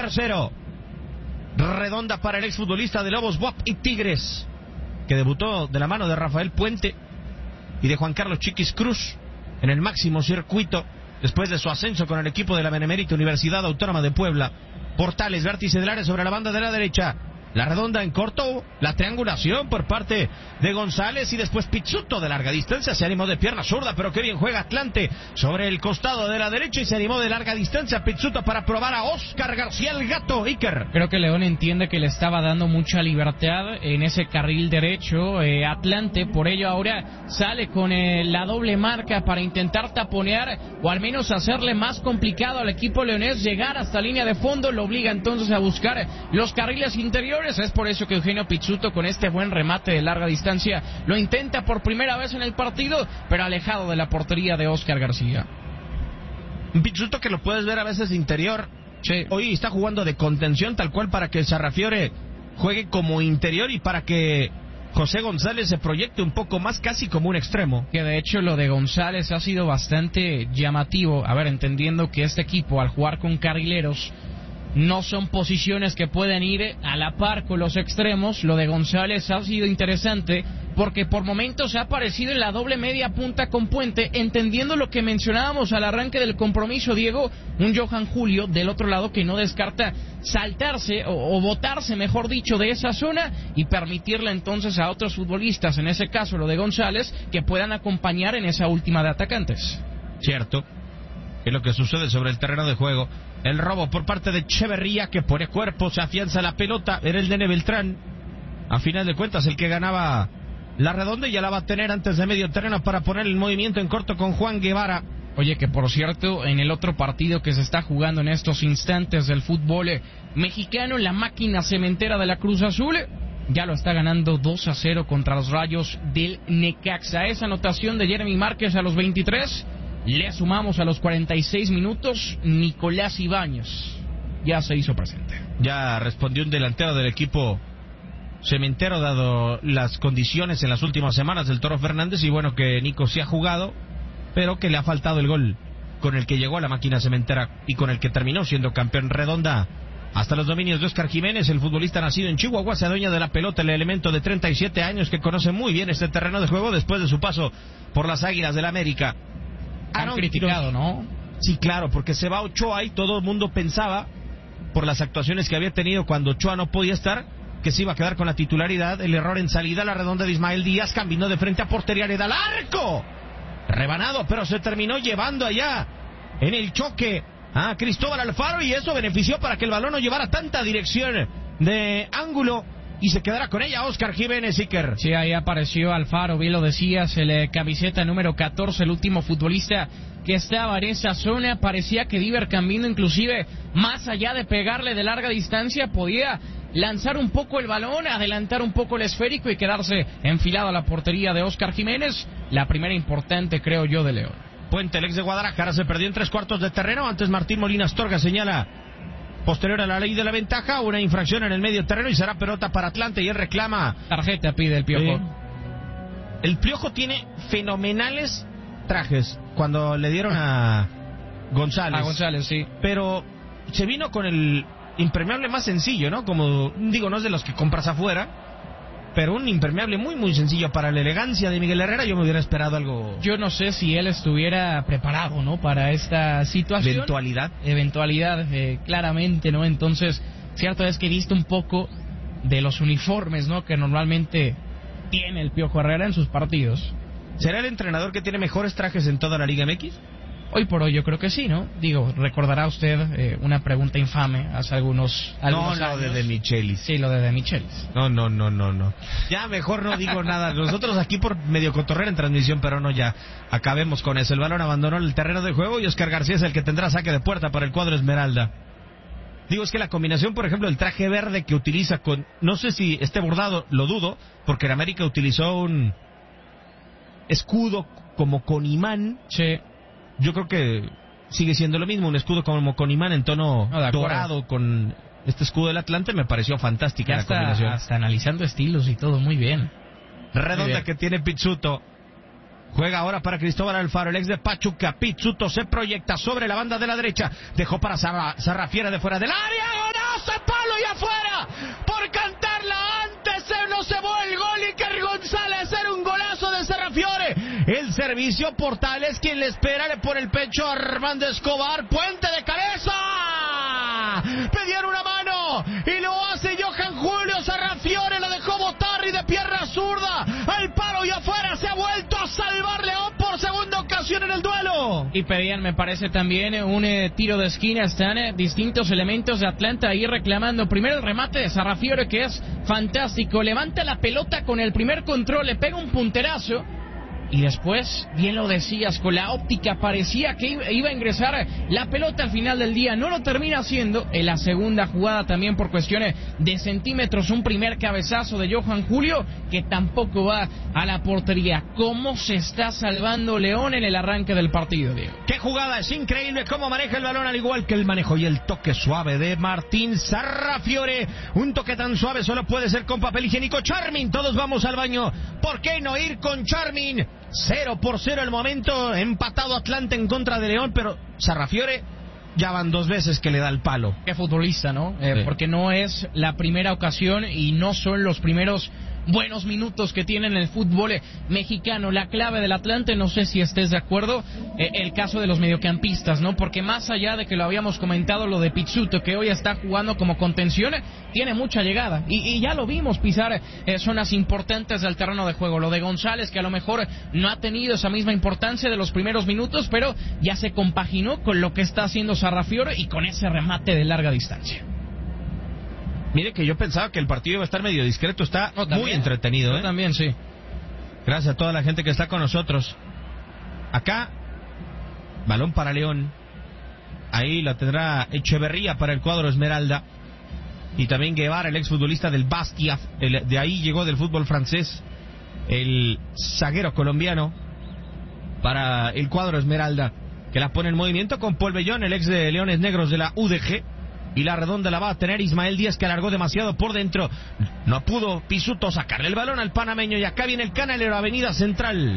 tercero. Redonda para el exfutbolista de Lobos WAP y Tigres, que debutó de la mano de Rafael Puente y de Juan Carlos Chiquis Cruz en el máximo circuito después de su ascenso con el equipo de la Benemérita Universidad Autónoma de Puebla. Portales, vértice del área sobre la banda de la derecha. La redonda en corto, la triangulación por parte de González y después Pizzuto de larga distancia. Se animó de pierna zurda, pero qué bien juega Atlante sobre el costado de la derecha y se animó de larga distancia Pizzuto para probar a Oscar García el Gato. Iker. Creo que León entiende que le estaba dando mucha libertad en ese carril derecho Atlante, por ello ahora sale con la doble marca para intentar taponear o al menos hacerle más complicado al equipo leonés llegar hasta línea de fondo. Lo obliga entonces a buscar los carriles interiores. Es por eso que Eugenio Pizzuto, con este buen remate de larga distancia, lo intenta por primera vez en el partido, pero alejado de la portería de Oscar García. Un Pizzuto que lo puedes ver a veces interior. Sí. Hoy está jugando de contención tal cual para que Sarrafiore juegue como interior y para que José González se proyecte un poco más, casi como un extremo. Que de hecho lo de González ha sido bastante llamativo. A ver, entendiendo que este equipo al jugar con carrileros no son posiciones que pueden ir a la par con los extremos, lo de González ha sido interesante porque por momentos ha aparecido en la doble media punta con Puente, entendiendo lo que mencionábamos al arranque del compromiso, Diego, un Johan Julio del otro lado que no descarta saltarse o botarse, mejor dicho, de esa zona y permitirle entonces a otros futbolistas, en ese caso lo de González, que puedan acompañar en esa última de atacantes. Cierto, es lo que sucede sobre el terreno de juego. El robo por parte de Echeverría, que pone cuerpo, se afianza la pelota, era el Nene Beltrán. A final de cuentas, el que ganaba la redonda y ya la va a tener antes de medio terreno para poner el movimiento en corto con Juan Guevara. Oye, que por cierto, en el otro partido que se está jugando en estos instantes del fútbol mexicano, la máquina cementera de la Cruz Azul ya lo está ganando 2-0 contra los Rayos del Necaxa. Esa anotación de Jeremy Márquez a los 23... Le sumamos a los 46 minutos Nicolás Ibáñez. Ya se hizo presente. Ya respondió un delantero del equipo cementero, dado las condiciones en las últimas semanas del Toro Fernández. Y bueno, que Nico sí ha jugado, pero que le ha faltado el gol con el que llegó a la máquina cementera y con el que terminó siendo campeón. Redonda hasta los dominios de Oscar Jiménez, el futbolista nacido en Chihuahua, se adueña de la pelota, el elemento de 37 años que conoce muy bien este terreno de juego después de su paso por las Águilas del América. Han criticado, ¿no? Sí, claro, porque se va Ochoa y todo el mundo pensaba, por las actuaciones que había tenido cuando Ochoa no podía estar, que se iba a quedar con la titularidad. El error en salida, la redonda de Ismael Díaz, caminó de frente a portería, le da al arco. Rebanado, pero se terminó llevando allá en el choque a Cristóbal Alfaro y eso benefició para que el balón no llevara tanta dirección de ángulo y se quedará con ella Oscar Jiménez. Iker. Sí, ahí apareció Alfaro, bien lo decías, el camiseta número 14, el último futbolista que estaba en esa zona. Parecía que Diver Camino, inclusive, más allá de pegarle de larga distancia, podía lanzar un poco el balón, adelantar un poco el esférico y quedarse enfilado a la portería de Oscar Jiménez. La primera importante, creo yo, de León. Puente, el ex de Guadalajara, se perdió en 3/4 de terreno. Antes Martín Molina Astorga señala, posterior a la ley de la ventaja, una infracción en el medio terreno y será pelota para Atlante y él reclama. Tarjeta pide el Piojo. El Piojo tiene fenomenales trajes cuando le dieron a González. A González, sí. Pero se vino con el impermeable más sencillo, ¿no? Como digo, no es de los que compras afuera, pero un impermeable muy muy sencillo. Para la elegancia de Miguel Herrera yo me hubiera esperado algo. Yo no sé si él estuviera preparado, ¿no?, para esta situación. Eventualidad, claramente, ¿no? Entonces, cierto es que he visto un poco de los uniformes, ¿no?, que normalmente tiene el Piojo Herrera en sus partidos. ¿Será el entrenador que tiene mejores trajes en toda la Liga MX? Hoy por hoy yo creo que sí, ¿no? Digo, recordará usted una pregunta infame hace algunos años. Lo de Michelis. Sí, lo de Michelis. No. Ya mejor no digo nada. Nosotros aquí por medio cotorrera en transmisión, pero no, ya acabemos con eso. El balón abandonó el terreno de juego y Oscar García es el que tendrá saque de puerta para el cuadro Esmeralda. Digo, es que la combinación, por ejemplo, el traje verde que utiliza con... No sé si esté bordado, lo dudo, porque en América utilizó un escudo como con imán. Sí. Yo creo que sigue siendo lo mismo, un escudo como con imán en tono dorado con este escudo del Atlante. Me pareció fantástica la combinación. Hasta analizando estilos y todo, muy bien. Redonda muy bien. Que tiene Pizzuto. Juega ahora para Cristóbal Alfaro, el ex de Pachuca. Pizzuto se proyecta sobre la banda de la derecha. Dejó para Sarrafiera de fuera del área. servicio, Portales, quien le espera, le pone el pecho a Armando Escobar, Puente de cabeza, pedían una mano, y lo hace Johan Julio Sarrafiore, lo dejó botar y de pierna zurda, al palo y afuera, se ha vuelto a salvar León por segunda ocasión en el duelo. Y pedían, me parece, también un tiro de esquina. Están distintos elementos de Atlanta ahí reclamando. Primero el remate de Sarrafiore, que es fantástico, levanta la pelota con el primer control, le pega un punterazo. Y después, bien lo decías, con la óptica parecía que iba a ingresar la pelota al final del día. No lo termina haciendo. En la segunda jugada también por cuestiones de centímetros, un primer cabezazo de Johan Julio que tampoco va a la portería. ¿Cómo se está salvando León en el arranque del partido, Diego? ¡Qué jugada! Es increíble cómo maneja el balón, al igual que el manejo y el toque suave de Martín Sarrafiore. Un toque tan suave solo puede ser con papel higiénico. Charmin, todos vamos al baño. ¿Por qué no ir con Charmin? 0-0 el momento, empatado Atlanta en contra de León, pero Sarrafiore ya van 2 veces que le da el palo. Qué futbolista, ¿no? Sí. Porque no es la primera ocasión y no son los primeros buenos minutos que tiene en el fútbol mexicano. La clave del Atlante, no sé si estés de acuerdo, el caso de los mediocampistas, ¿no? Porque más allá de que lo habíamos comentado, lo de Pizzuto, que hoy está jugando como contención, tiene mucha llegada. Y ya lo vimos pisar zonas importantes del terreno de juego. Lo de González, que a lo mejor no ha tenido esa misma importancia de los primeros minutos, pero ya se compaginó con lo que está haciendo Sarrafiore y con ese remate de larga distancia. Mire que yo pensaba que el partido iba a estar medio discreto, está muy entretenido. Yo también, sí. Gracias a toda la gente que está con nosotros. Acá, balón para León. Ahí la tendrá Echeverría para el cuadro Esmeralda. Y también Guevara, el exfutbolista del Bastia. De ahí llegó del fútbol francés. El zaguero colombiano para el cuadro Esmeralda, que la pone en movimiento con Paul Bellón, el ex de Leones Negros de la UDG. Y la redonda la va a tener Ismael Díaz, que alargó demasiado por dentro. No pudo Pizzuto sacarle el balón al panameño. Y acá viene el canalero, Avenida Central.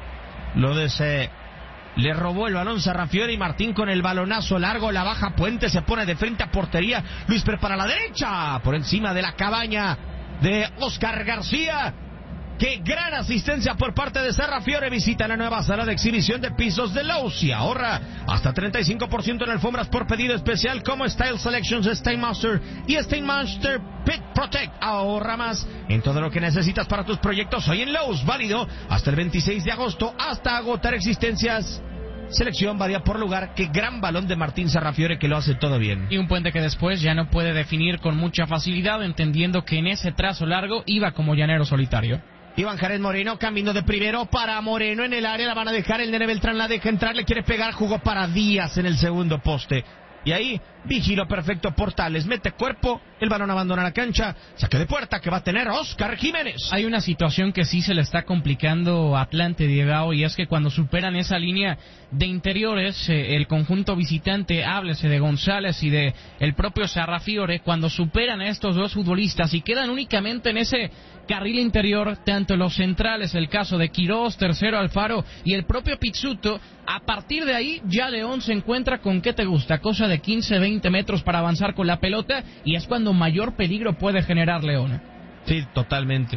Le robó el balón Sarrafiore, y Martín con el balonazo largo. La baja Puente, se pone de frente a portería. Luis prepara la derecha, por encima de la cabaña de Oscar García. ¡Qué gran asistencia por parte de Sarrafiore! Visita la nueva sala de exhibición de pisos de Lowe's y ahorra hasta 35% en alfombras por pedido especial como Style Selections, Stainmaster y Stainmaster Pit Protect. Ahorra más en todo lo que necesitas para tus proyectos hoy en Lowe's. Válido hasta el 26 de agosto, hasta agotar existencias. Selección varía por lugar. Qué gran balón de Martín Sarrafiore, que lo hace todo bien. Y un Puente que después ya no puede definir con mucha facilidad, entendiendo que en ese trazo largo iba como llanero solitario. Iván Jared Moreno, camino de primero para Moreno en el área, la van a dejar, el Nene Beltrán la deja entrar, le quiere pegar, jugó para Díaz en el segundo poste. Y ahí, vigilo perfecto Portales, mete cuerpo, el balón abandona la cancha, saque de puerta que va a tener Oscar Jiménez. Hay una situación que sí se le está complicando a Atlante, Diego, y es que cuando superan esa línea de interiores, el conjunto visitante, háblese de González y de el propio Sarrafiore, cuando superan a estos dos futbolistas y quedan únicamente en ese carril interior, tanto los centrales, el caso de Quirós, Tercero Alfaro y el propio Pizzuto, a partir de ahí ya León se encuentra con, ¿qué te gusta? Cosa de 15-20 metros para avanzar con la pelota, y es cuando mayor peligro puede generar León. Sí, totalmente.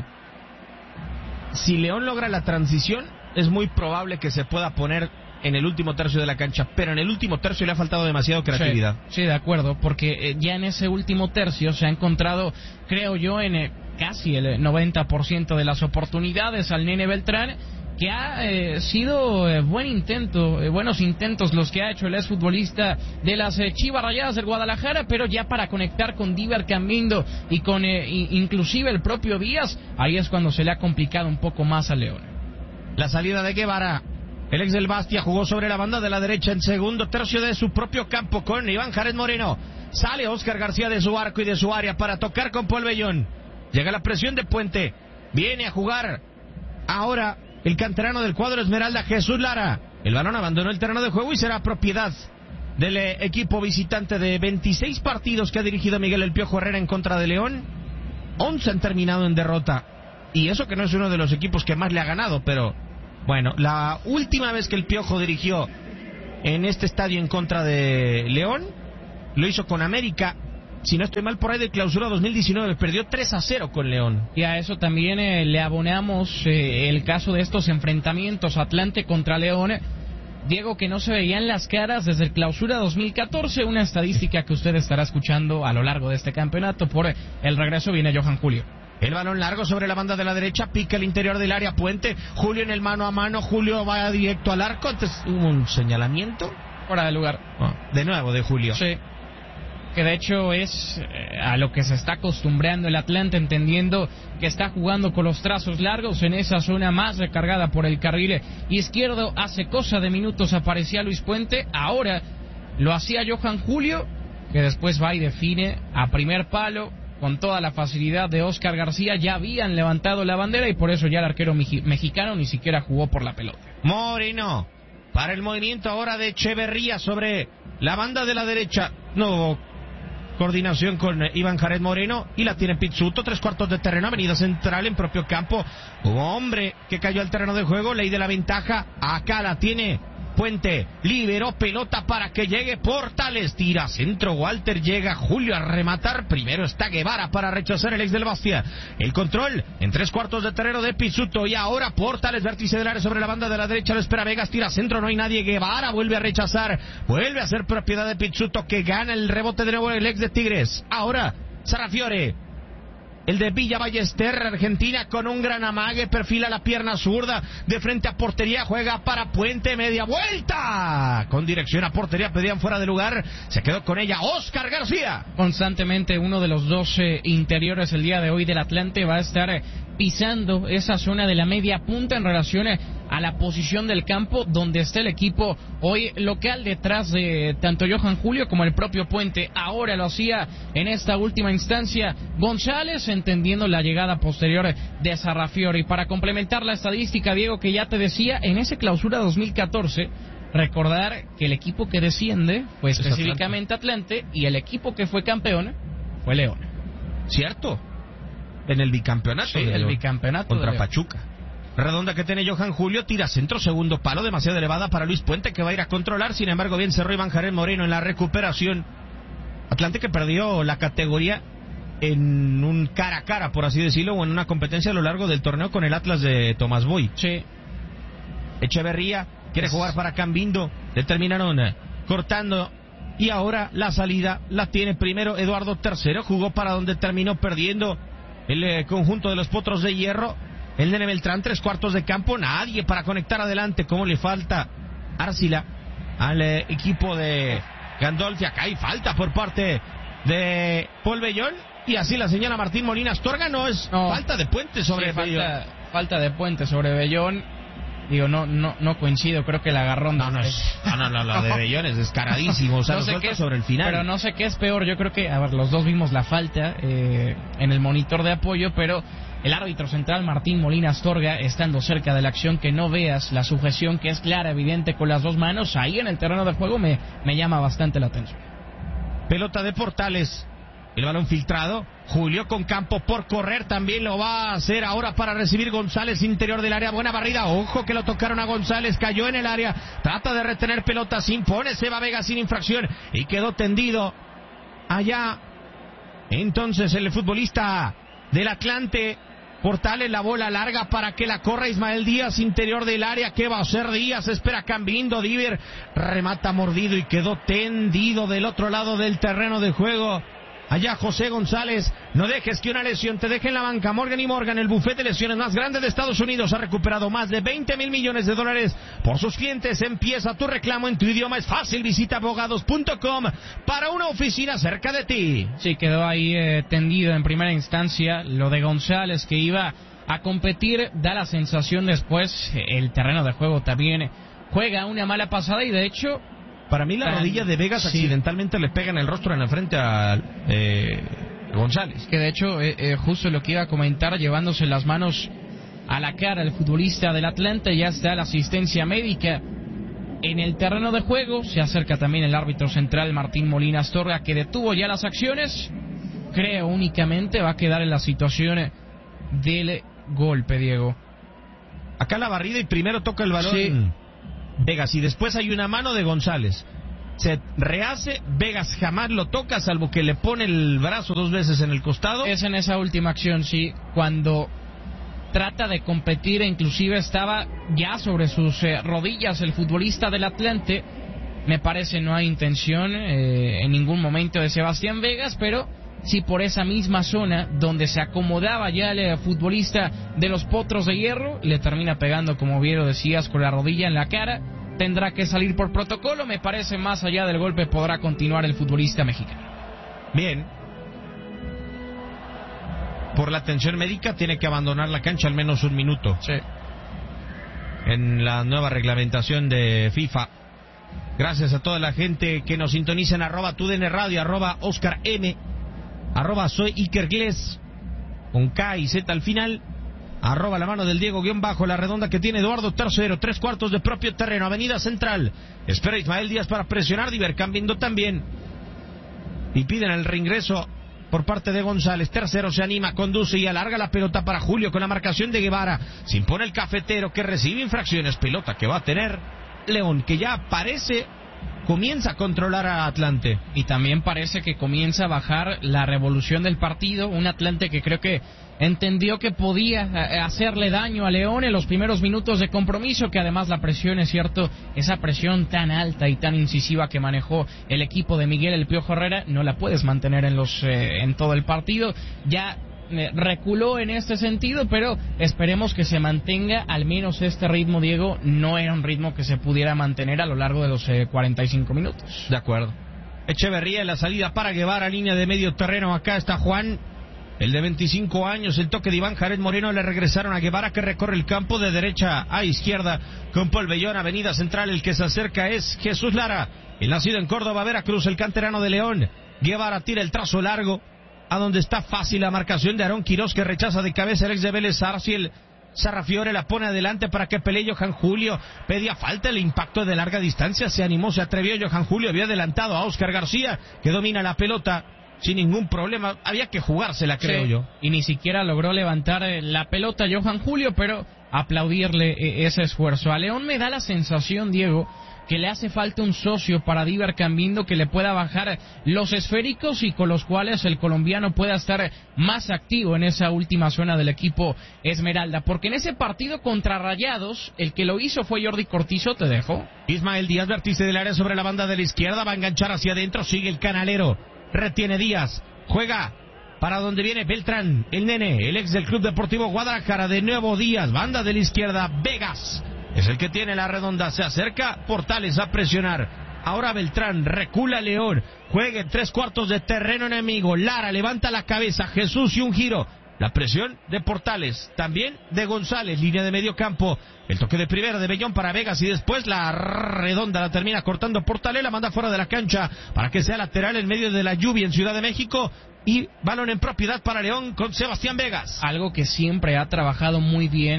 Si León logra la transición, es muy probable que se pueda poner en el último tercio de la cancha, pero en el último tercio le ha faltado demasiado creatividad. Sí, de acuerdo, porque ya en ese último tercio se ha encontrado, creo yo, en casi el 90% de las oportunidades al Nene Beltrán, que ha sido buenos intentos los que ha hecho el exfutbolista de las Chivas Rayadas del Guadalajara, pero ya para conectar con Diver Cambindo y con inclusive el propio Díaz, ahí es cuando se le ha complicado un poco más a León. La salida de Guevara, el ex del Bastia, jugó sobre la banda de la derecha en segundo tercio de su propio campo con Iván Jared Moreno. Sale Oscar García de su arco y de su área para tocar con Paul Bellón. Llega la presión de Puente, viene a jugar ahora el canterano del cuadro Esmeralda, Jesús Lara. El balón abandonó el terreno de juego y será propiedad del equipo visitante. De 26 partidos que ha dirigido Miguel El Piojo Herrera en contra de León, 11 han terminado en derrota. Y eso que no es uno de los equipos que más le ha ganado, pero bueno, la última vez que el Piojo dirigió en este estadio en contra de León, lo hizo con América si no estoy mal, por ahí de clausura 2019, perdió 3-0 con León. Y a eso también le abonamos el caso de estos enfrentamientos Atlante contra León. Diego, que no se veían las caras desde el clausura 2014, una estadística que usted estará escuchando a lo largo de este campeonato. Por el regreso viene Johan Julio. El balón largo sobre la banda de la derecha, pica el interior del área, Puente, Julio en el mano a mano, Julio va directo al arco, entonces hubo un señalamiento. Fuera de lugar. De nuevo de Julio. Sí. Que de hecho es a lo que se está acostumbrando el Atlante, entendiendo que está jugando con los trazos largos en esa zona más recargada por el carril izquierdo. Hace cosa de minutos aparecía Luis Puente, ahora lo hacía Johan Julio, que después va y define a primer palo con toda la facilidad de Oscar García. Ya habían levantado la bandera y por eso ya el arquero mexicano ni siquiera jugó por la pelota. Moreno, para el movimiento ahora de Echeverría sobre la banda de la derecha. No hubo coordinación con Iván Jared Moreno y la tiene Pizzuto, 3/4 de terreno, avenida central en propio campo. Hubo hombre que cayó al terreno de juego, ley de la ventaja, acá la tiene Puente, liberó pelota para que llegue Portales, tira centro, Walter, llega Julio a rematar, primero está Guevara para rechazar el ex del Bastia, el control en 3/4 de terreno de Pizzuto y ahora Portales, vértice del área sobre la banda de la derecha, lo espera Vegas, tira centro, no hay nadie, Guevara vuelve a rechazar, vuelve a ser propiedad de Pizzuto que gana el rebote de nuevo el ex de Tigres, ahora Sarrafiore. El de Villa Ballester, Argentina, con un gran amague, perfila la pierna zurda, de frente a portería, juega para Puente, media vuelta, con dirección a portería, pedían fuera de lugar, se quedó con ella Oscar García. Constantemente uno de los dos interiores el día de hoy del Atlante va a estar pisando esa zona de la media punta en relación a la posición del campo donde está el equipo hoy local, detrás de tanto Johan Julio como el propio Puente. Ahora lo hacía en esta última instancia González, entendiendo la llegada posterior de Sarrafiore. Y para complementar la estadística, Diego, que ya te decía, en ese clausura 2014, recordar que el equipo que desciende fue específicamente Atlante y el equipo que fue campeón fue León. ¿Cierto? En el bicampeonato. Sí, el bicampeonato contra Pachuca. Redonda que tiene Johan Julio, tira centro, segundo palo, demasiado elevada para Luis Puente, que va a ir a controlar, sin embargo bien cerró Iván Jared Moreno en la recuperación. Atlante que perdió la categoría en un cara a cara, por así decirlo, o en una competencia a lo largo del torneo con el Atlas de Tomás Boy. Sí. Echeverría quiere jugar para Cambindo, le terminaron cortando y ahora la salida la tiene primero Eduardo III, jugó para donde terminó perdiendo el conjunto de los Potros de Hierro. El Nene Beltrán, 3/4 de campo, nadie para conectar adelante, como le falta Arcila al equipo de Gandolfi. Acá hay falta por parte de Paul Bellón y así la señala Martín Molina Astorga. Falta de Puente sobre Bellón. Falta de Puente sobre Bellón. Digo, no coincido, creo que el agarrón... No, lo de Bellón es descaradísimo, o sea, no lo sé suelta qué es, sobre el final. Pero no sé qué es peor, yo creo que, a ver, los dos vimos la falta en el monitor de apoyo, pero el árbitro central Martín Molina Astorga, estando cerca de la acción, que no veas la sujeción que es clara, evidente con las dos manos, ahí en el terreno de juego me llama bastante la atención. Pelota de Portales, el balón filtrado, Julio con campo por correr, también lo va a hacer ahora para recibir González, interior del área, buena barrida, ojo que lo tocaron a González, cayó en el área, trata de retener pelota, se impone Seba Vega sin infracción y quedó tendido allá. Entonces el futbolista del Atlante, Portales, la bola larga para que la corra Ismael Díaz, interior del área, ¿qué va a hacer Díaz? Espera Cambindo, Diver remata mordido y quedó tendido del otro lado del terreno de juego. Allá José González, no dejes que una lesión te deje en la banca. Morgan & Morgan, el bufete de lesiones más grande de Estados Unidos, ha recuperado más de 20,000 millones de dólares por sus clientes. Empieza tu reclamo en tu idioma, es fácil, visita abogados.com para una oficina cerca de ti. Sí, quedó ahí tendido en primera instancia. Lo de González, que iba a competir, da la sensación después, el terreno de juego también juega una mala pasada y de hecho... Para mí la rodilla de Vegas accidentalmente le pega en el rostro en la frente a González. Que de hecho, justo lo que iba a comentar, llevándose las manos a la cara el futbolista del Atlante, ya está la asistencia médica en el terreno de juego. Se acerca también el árbitro central Martín Molina Astorga, que detuvo ya las acciones. Creo únicamente va a quedar en la situación del golpe, Diego. Acá la barrida y primero toca el balón. Sí. Vegas, y después hay una mano de González. se rehace, Vegas jamás lo toca, salvo que le pone el brazo 2 veces en el costado. Es en esa última acción, sí, cuando trata de competir e inclusive estaba ya sobre sus rodillas el futbolista del Atlante. Me parece no hay intención en ningún momento de Sebastián Vegas, pero sí por esa misma zona donde se acomodaba ya el futbolista de los Potros de Hierro, le termina pegando, como bien lo decías, con la rodilla en la cara. Tendrá que salir por protocolo, me parece más allá del golpe podrá continuar el futbolista mexicano. Bien. Por la atención médica tiene que abandonar la cancha al menos 1 minuto. Sí. En la nueva reglamentación de FIFA. Gracias a toda la gente que nos sintoniza en @TUDN Radio, @Oscar M, @Soy Iker Gles, con K y Z al final, @La Mano del Diego _ La Redonda, que tiene Eduardo Tercero, 3/4 de propio terreno, Avenida Central. Espera Ismael Díaz para presionar, Diver cambiando también. Y piden el reingreso por parte de González. Tercero se anima, conduce y alarga la pelota para Julio con la marcación de Guevara. Se impone el cafetero que recibe infracciones. Pelota que va a tener León, que ya comienza a controlar a Atlante. Y también parece que comienza a bajar la revolución del partido. Un Atlante que creo que entendió que podía hacerle daño a León en los primeros minutos de compromiso, que además la presión, es cierto, esa presión tan alta y tan incisiva que manejó el equipo de Miguel El Piojo Herrera, no la puedes mantener en todo el partido. Ya reculó en este sentido, pero esperemos que se mantenga al menos este ritmo, Diego. No era un ritmo que se pudiera mantener a lo largo de los 45 minutos. De acuerdo. Echeverría en la salida para Guevara, línea de medio terreno. Acá está Juan, el de 25 años. El toque de Iván Jared Moreno le regresaron a Guevara, que recorre el campo de derecha a izquierda con Paul Bellón. Avenida Central, el que se acerca es Jesús Lara, el nacido en Córdoba, Veracruz, el canterano de León. Guevara tira el trazo largo a donde está fácil la marcación de Aarón Quirós, que rechaza de cabeza el ex de Vélez Arciel. Sarrafiore la pone adelante para que pelee Johan Julio. Pedía falta, el impacto de larga distancia. Se animó, se atrevió Johan Julio. Había adelantado a Óscar García, que domina la pelota sin ningún problema. Había que jugársela, creo yo. Y ni siquiera logró levantar la pelota Johan Julio, pero aplaudirle ese esfuerzo. A León me da la sensación, Diego, que le hace falta un socio para Diver Cambindo que le pueda bajar los esféricos y con los cuales el colombiano pueda estar más activo en esa última zona del equipo Esmeralda. Porque en ese partido contra Rayados, el que lo hizo fue Jordi Cortizo, te dejo. Ismael Díaz, vértice del área sobre la banda de la izquierda, va a enganchar hacia adentro, sigue el canalero, retiene Díaz, juega para donde viene Beltrán, el nene, el ex del Club Deportivo Guadalajara. De nuevo Díaz, banda de la izquierda, Vegas es el que tiene la redonda, se acerca Portales a presionar. Ahora Beltrán, recula León, juega en 3/4 de terreno enemigo. Lara levanta la cabeza, Jesús y un giro. La presión de Portales, también de González, línea de medio campo. El toque de primera de Bellón para Vegas y después la redonda la termina cortando Portales, la manda fuera de la cancha para que sea lateral en medio de la lluvia en Ciudad de México. Y balón en propiedad para León con Sebastián Vegas. Algo que siempre ha trabajado muy bien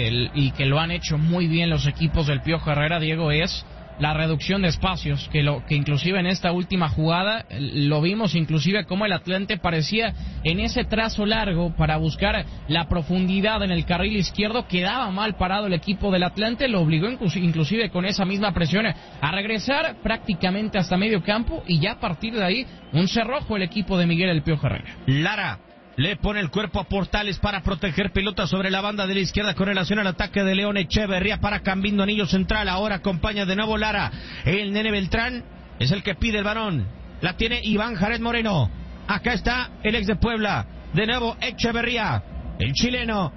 y que lo han hecho muy bien los equipos del Piojo Herrera, Diego, es la reducción de espacios, que inclusive en esta última jugada lo vimos, inclusive como el Atlante parecía en ese trazo largo para buscar la profundidad en el carril izquierdo. Quedaba mal parado el equipo del Atlante, lo obligó inclusive con esa misma presión a regresar prácticamente hasta medio campo, y ya a partir de ahí un cerrojo el equipo de Miguel El Piojo Herrera. Lara le pone el cuerpo a Portales para proteger pelota sobre la banda de la izquierda con relación al ataque de León. Echeverría para Cambindo, anillo central. Ahora acompaña de nuevo Lara. El nene Beltrán es el que pide el balón. La tiene Iván Jared Moreno. Acá está el ex de Puebla. De nuevo Echeverría, el chileno.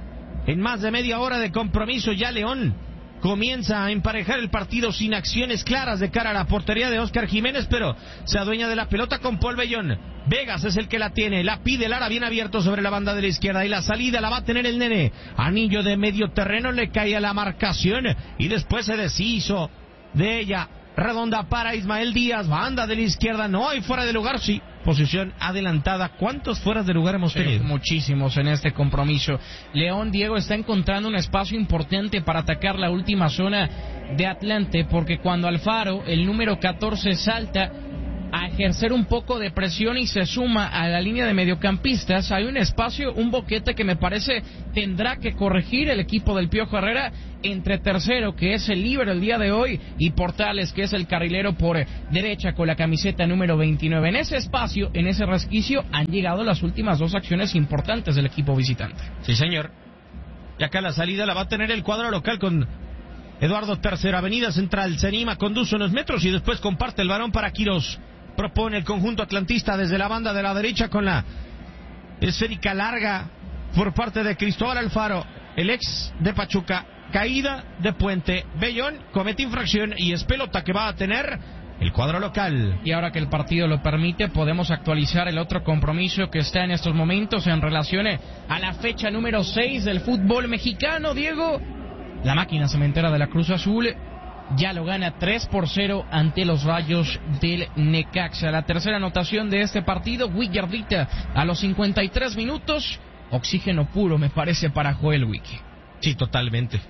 En más de media hora de compromiso ya León comienza a emparejar el partido sin acciones claras de cara a la portería de Óscar Jiménez, pero se adueña de la pelota con Paul Bellón. Vegas es el que la tiene, la pide Lara bien abierto sobre la banda de la izquierda, y la salida la va a tener el nene. Anillo de medio terreno, le cae a la marcación y después se deshizo de ella. Redonda para Ismael Díaz, banda de la izquierda, no hay fuera de lugar, sí, posición adelantada. ¿Cuántos fueras de lugar hemos tenido? Muchísimos en este compromiso. León, Diego, está encontrando un espacio importante para atacar la última zona de Atlante, porque cuando Alfaro, el número 14, salta, a ejercer un poco de presión y se suma a la línea de mediocampistas. Hay un espacio, un boquete que me parece tendrá que corregir el equipo del Piojo Herrera entre Tercero, que es el líbero el día de hoy, y Portales, que es el carrilero por derecha con la camiseta número 29. En ese espacio, en ese resquicio, han llegado las últimas dos acciones importantes del equipo visitante. Sí, señor. Y acá la salida la va a tener el cuadro local con Eduardo Tercero. Avenida Central, se anima, conduce unos metros y después comparte el balón para Quirós. Propone el conjunto atlantista desde la banda de la derecha con la esférica larga por parte de Cristóbal Alfaro, el ex de Pachuca. Caída de Puente. Bellón comete infracción y es pelota que va a tener el cuadro local. Y ahora que el partido lo permite, podemos actualizar el otro compromiso que está en estos momentos en relación a la fecha número 6 del fútbol mexicano. Diego, la máquina cementera de la Cruz Azul ya lo gana 3-0 ante los Rayos del Necaxa. La tercera anotación de este partido, Willardita, a los 53 minutos. Oxígeno puro, me parece, para Joel Wiki. Sí, totalmente.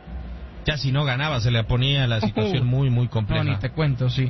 Ya si no ganaba se le ponía la situación muy compleja. No, ni te cuento, sí.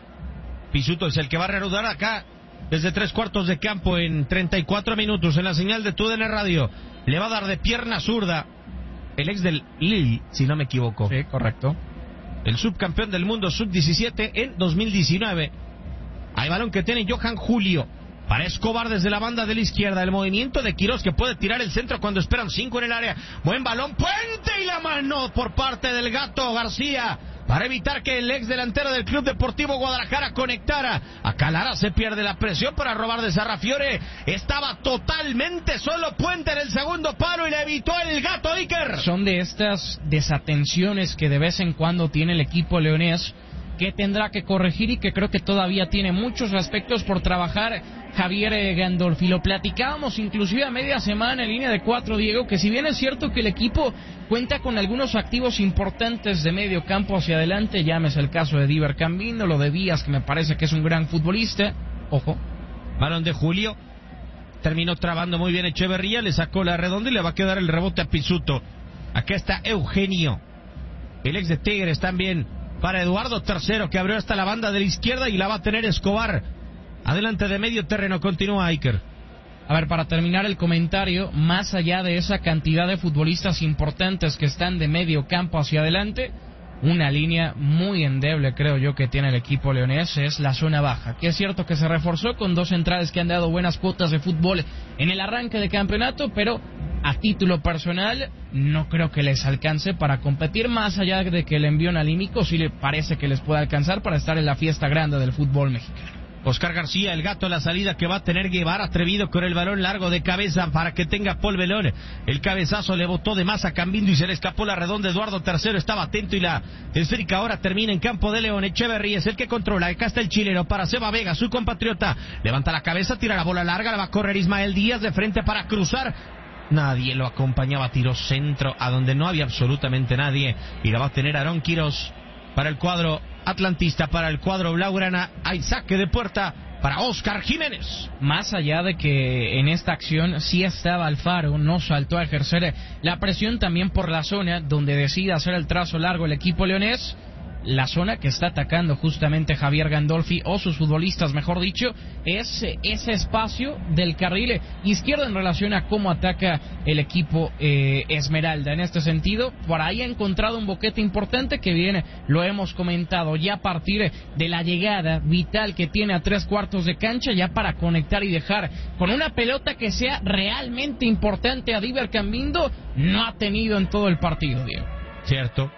Pisuto es el que va a reanudar acá desde 3/4 de campo en 34 minutos en la señal de TUDN Radio. Le va a dar de pierna zurda el ex del Lille, si no me equivoco. Sí, correcto. El subcampeón del mundo sub-17 en 2019. Hay balón que tiene Johan Julio para Escobar desde la banda de la izquierda. El movimiento de Quirós, que puede tirar el centro cuando esperan 5 en el área. Buen balón, Puente, y la mano por parte del Gato García para evitar que el ex delantero del Club Deportivo Guadalajara conectara. Acá Lara se pierde la presión para robar de Sarrafiore. Estaba totalmente solo Puente en el segundo palo y le evitó el Gato Iker. Son de estas desatenciones que de vez en cuando tiene el equipo leonés, que tendrá que corregir y que creo que todavía tiene muchos aspectos por trabajar Javier Gandolfi. Lo platicábamos inclusive a media semana en línea de 4, Diego, que si bien es cierto que el equipo cuenta con algunos activos importantes de medio campo hacia adelante, llámese el caso de Diver Cambino, lo de Díaz, que me parece que es un gran futbolista, ojo. Balón de Julio, terminó trabando muy bien Echeverría, le sacó la redonda y le va a quedar el rebote a Pisuto. Acá está Eugenio, el ex de Tigres también, para Eduardo Tercero, que abrió hasta la banda de la izquierda y la va a tener Escobar. Adelante de medio terreno, continúa Iker. A ver, para terminar el comentario, más allá de esa cantidad de futbolistas importantes que están de medio campo hacia adelante, una línea muy endeble, creo yo, que tiene el equipo leonés es la zona baja, que es cierto que se reforzó con 2 centrales que han dado buenas cuotas de fútbol en el arranque de campeonato, pero a título personal no creo que les alcance para competir, más allá de que el envío anímico sí le parece que les puede alcanzar para estar en la fiesta grande del fútbol mexicano. Oscar García, el Gato, a la salida que va a tener Guevara, atrevido con el balón largo de cabeza para que tenga Paul Belón. El cabezazo le botó de más a Cambindo y se le escapó la redonda. Eduardo Tercero estaba atento y la esférica ahora termina en campo de León. Echeverría es el que controla. Acá está el chileno para Seba Vega, su compatriota. Levanta la cabeza, tira la bola larga, la va a correr Ismael Díaz de frente para cruzar. Nadie lo acompañaba, tiró centro a donde no había absolutamente nadie. Y la va a tener Aarón Quirós para el cuadro atlantista, para el cuadro blaugrana. Hay saque de puerta para Oscar Jiménez. Más allá de que en esta acción sí estaba Alfaro, no saltó a ejercer la presión también por la zona donde decide hacer el trazo largo el equipo leonés. La zona que está atacando justamente Javier Gandolfi, o sus futbolistas mejor dicho, es ese espacio del carril izquierdo en relación a cómo ataca el equipo Esmeralda. En este sentido, por ahí ha encontrado un boquete importante que viene, lo hemos comentado, ya a partir de la llegada vital que tiene a 3/4 de cancha, ya para conectar y dejar con una pelota que sea realmente importante a Diver Cambindo, no ha tenido en todo el partido, Diego. Cierto.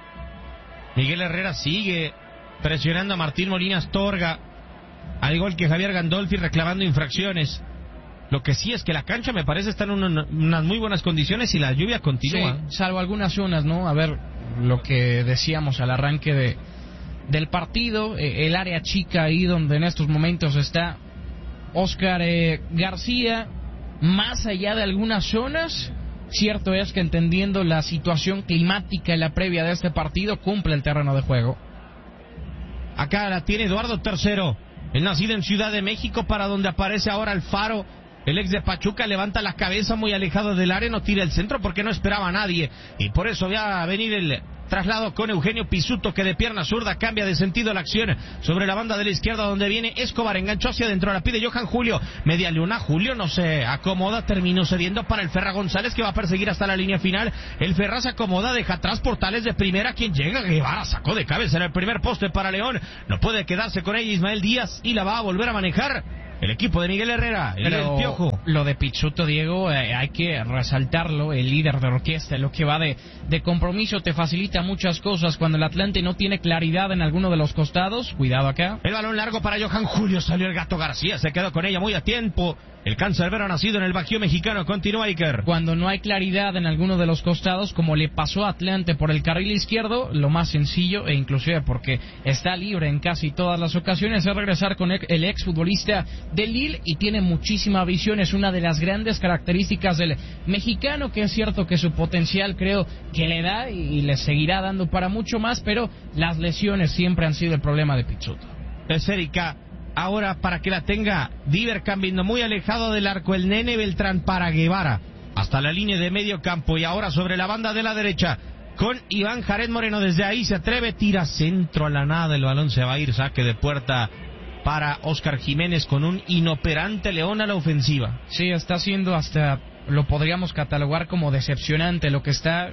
Miguel Herrera sigue presionando a Martín Molina Astorga, al igual que Javier Gandolfi, reclamando infracciones. Lo que sí es que la cancha me parece está en unas muy buenas condiciones y la lluvia continúa. Sí, salvo algunas zonas, ¿no? A ver, lo que decíamos al arranque del partido, el área chica ahí donde en estos momentos está Oscar García, más allá de algunas zonas. Cierto es que entendiendo la situación climática en la previa de este partido, cumple el terreno de juego. Acá la tiene Eduardo Tercero, el nacido en Ciudad de México, para donde aparece ahora Alfaro, el ex de Pachuca. Levanta la cabeza muy alejado del área, no tira el centro porque no esperaba a nadie, y por eso va a venir el traslado con Eugenio Pizzuto, que de pierna zurda cambia de sentido la acción sobre la banda de la izquierda, donde viene Escobar, enganchó hacia adentro, la pide Johan Julio, media luna, Julio no se acomoda, terminó cediendo para el Ferra González, que va a perseguir hasta la línea final. El Ferra se acomoda, deja atrás Portales de primera, quien llega, Guevara sacó de cabeza en el primer poste para León, no puede quedarse con ella Ismael Díaz y la va a volver a manejar el equipo de Miguel Herrera, el Piojo. Lo de Pizzuto, Diego, hay que resaltarlo, el líder de orquesta, lo que va de compromiso, te facilita muchas cosas. Cuando el Atlante no tiene claridad en alguno de los costados, cuidado acá. El balón largo para Johan Julio, salió el Gato García, se quedó con ella muy a tiempo. El cancerbero nacido en el Bajío mexicano, continúa Iker. Cuando no hay claridad en alguno de los costados, como le pasó a Atlante por el carril izquierdo, lo más sencillo, e inclusive porque está libre en casi todas las ocasiones, es regresar con el exfutbolista del Lille, y tiene muchísima visión. Es una de las grandes características del mexicano, que es cierto que su potencial creo que le da y le seguirá dando para mucho más, pero las lesiones siempre han sido el problema de Pizzuto. Es Erika. Ahora para que la tenga Diver Cambindo, muy alejado del arco, el Nene Beltrán para Guevara, hasta la línea de medio campo, y ahora sobre la banda de la derecha, con Iván Jared Moreno, desde ahí se atreve, tira centro a la nada, el balón se va a ir, saque de puerta para Óscar Jiménez, con un inoperante León a la ofensiva. Sí, está siendo hasta, lo podríamos catalogar como decepcionante lo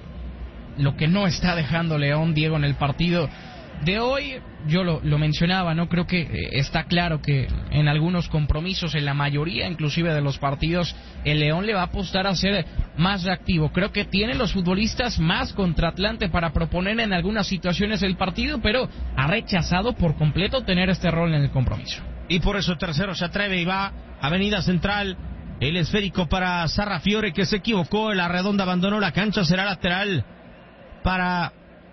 que no está dejando León, Diego, en el partido de hoy. Yo lo mencionaba, ¿no? Creo que está claro que en algunos compromisos, en la mayoría inclusive de los partidos, el León le va a apostar a ser más reactivo. Creo que tiene los futbolistas más contra Atlante para proponer en algunas situaciones el partido, pero ha rechazado por completo tener este rol en el compromiso. Y por eso tercero se atreve y va Avenida Central, el esférico para Sarrafiore, que se equivocó, la redonda abandonó la cancha, será lateral para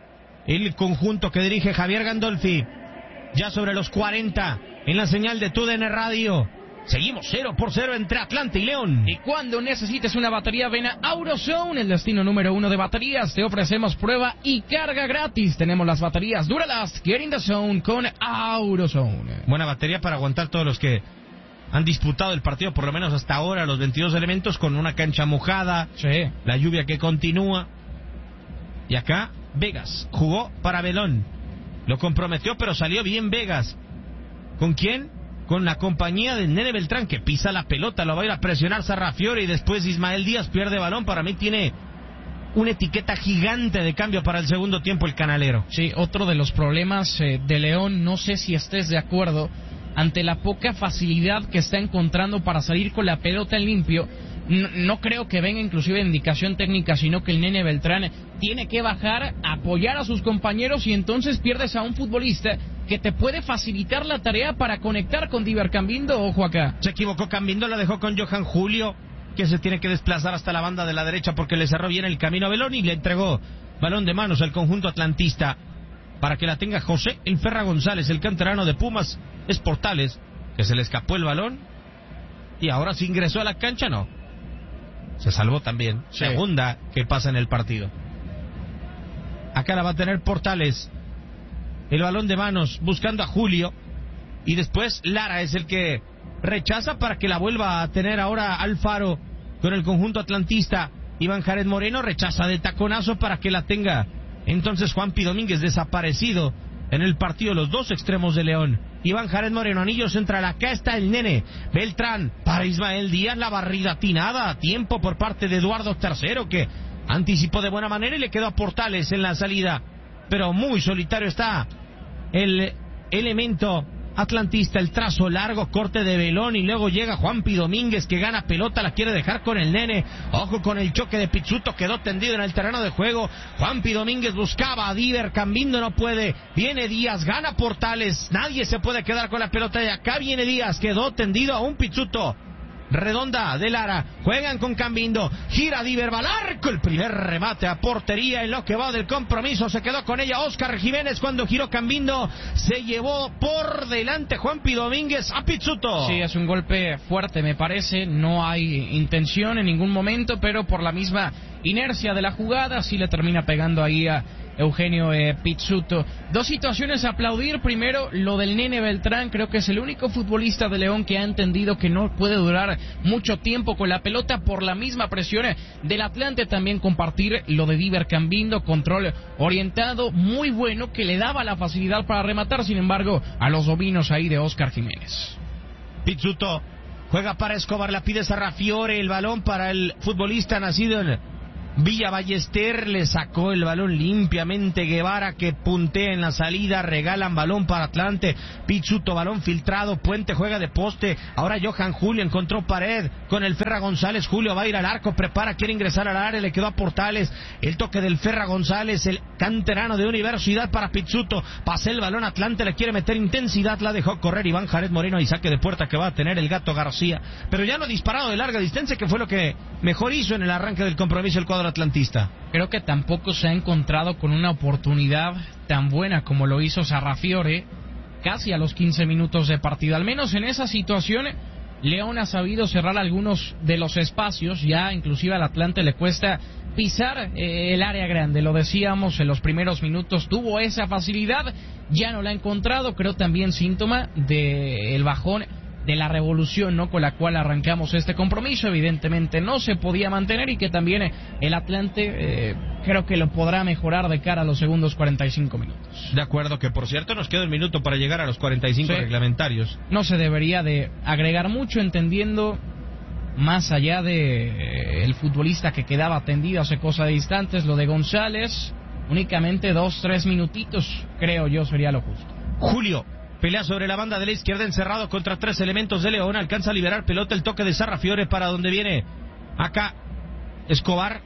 el conjunto que dirige Javier Gandolfi. Ya sobre los 40 en la señal de TUDN Radio. Seguimos 0-0 entre Atlante y León. Y cuando necesites una batería, ven a AutoZone, el destino número 1 de baterías. Te ofrecemos prueba y carga gratis. Tenemos las baterías Duralast, Get in the Zone con AutoZone. Buena batería para aguantar todos los que han disputado el partido, por lo menos hasta ahora, los 22 elementos, con una cancha mojada, sí, la lluvia que continúa. Y acá Vegas jugó para Belón, lo comprometió, pero salió bien Vegas. ¿Con quién? Con la compañía de Nene Beltrán, que pisa la pelota, lo va a ir a presionar Sarrafiore, y después Ismael Díaz pierde balón. Para mí tiene una etiqueta gigante de cambio para el segundo tiempo el canalero. Sí, otro de los problemas de León, no sé si estés de acuerdo, ante la poca facilidad que está encontrando para salir con la pelota en limpio. No creo que venga inclusive indicación técnica, sino que el Nene Beltrán tiene que bajar, apoyar a sus compañeros, y entonces pierdes a un futbolista que te puede facilitar la tarea para conectar con Diver Cambindo. Ojo acá. Se equivocó Cambindo, la dejó con Johan Julio, que se tiene que desplazar hasta la banda de la derecha porque le cerró bien el camino a Belón y le entregó balón de manos al conjunto atlantista para que la tenga José el Ferra González, el canterano de Pumas. Es Portales, que se le escapó el balón y ahora se ingresó a la cancha, no. Se salvó también. Sí. Segunda que pasa en el partido. Acá la va a tener Portales. El balón de manos buscando a Julio. Y después Lara es el que rechaza para que la vuelva a tener ahora Alfaro con el conjunto atlantista. Iván Jared Moreno rechaza de taconazo para que la tenga entonces Juanpi Domínguez, desaparecido en el partido, los dos extremos de León. Iván Jared Moreno, anillo central, acá está el Nene Beltrán para Ismael Díaz, la barrida atinada a tiempo por parte de Eduardo III, que anticipó de buena manera y le quedó a Portales en la salida, pero muy solitario está el elemento atlantista. El trazo largo, corte de Belón, y luego llega Juanpi Domínguez, que gana pelota, la quiere dejar con el Nene. Ojo con el choque de Pizzuto, quedó tendido en el terreno de juego. Juanpi Domínguez buscaba a Diver Cambindo, no puede. Viene Díaz, gana Portales, nadie se puede quedar con la pelota, y acá viene Díaz, quedó tendido a un Pizzuto. Redonda de Lara, juegan con Cambindo, gira Diver, va al arco, el primer remate a portería en lo que va del compromiso, se quedó con ella Óscar Jiménez. Cuando giró Cambindo, se llevó por delante Juanpi Domínguez a Pizzuto. Sí, es un golpe fuerte, me parece, no hay intención en ningún momento, pero por la misma inercia de la jugada, sí le termina pegando ahí a Eugenio Pizzuto. Dos situaciones a aplaudir. Primero, lo del Nene Beltrán. Creo que es el único futbolista de León que ha entendido que no puede durar mucho tiempo con la pelota por la misma presión del Atlante. También compartir lo de Diver Cambindo, control orientado muy bueno que le daba la facilidad para rematar, sin embargo, a los dominos ahí de Óscar Jiménez. Pizzuto juega para Escobar, la pide Sarrafiore, el balón para el futbolista nacido en Villa Ballester, le sacó el balón limpiamente Guevara, que puntea en la salida, regalan balón para Atlante, Pizzuto, balón filtrado, Puente juega de poste, ahora Johan Julio encontró pared con el Ferra González, Julio va a ir al arco, prepara, quiere ingresar al área, le quedó a Portales, el toque del Ferra González, el canterano de Universidad para Pizzuto, pasa el balón, Atlante le quiere meter intensidad, la dejó correr Iván Jared Moreno y saque de puerta que va a tener el Gato García, pero ya no disparado de larga distancia, que fue lo que mejor hizo en el arranque del compromiso el cuadro atlantista. Creo que tampoco se ha encontrado con una oportunidad tan buena como lo hizo Sarrafiore casi a los 15 minutos de partido. Al menos en esa situación León ha sabido cerrar algunos de los espacios, ya inclusive al Atlante le cuesta pisar el área grande, lo decíamos en los primeros minutos, tuvo esa facilidad, ya no la ha encontrado, creo también síntoma del bajón de la revolución, ¿no?, con la cual arrancamos este compromiso. Evidentemente no se podía mantener y que también el Atlante creo que lo podrá mejorar de cara a los segundos 45 minutos. De acuerdo, que por cierto nos queda un minuto para llegar a los 45 reglamentarios. No se debería de agregar mucho, entendiendo más allá de el futbolista que quedaba tendido hace cosa de instantes, lo de González, únicamente 2-3 minutitos, creo yo, sería lo justo. Julio pelea sobre la banda de la izquierda, encerrado contra tres elementos de León, alcanza a liberar pelota, el toque de Sarrafiore para donde viene acá Escobar,